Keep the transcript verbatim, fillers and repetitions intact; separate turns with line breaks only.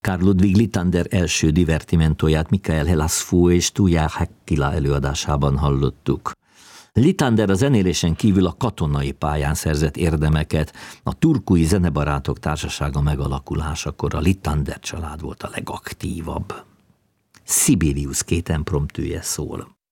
Carl Ludwig Littander első divertimentóját Mikael Helasfu és Tuija Häkkilä előadásában hallottuk. Littander a zenélésen kívül a katonai pályán szerzett érdemeket, a turkui zenebarátok társasága megalakulásakor a Littander család volt a legaktívabb. Sibelius két impromptője szól.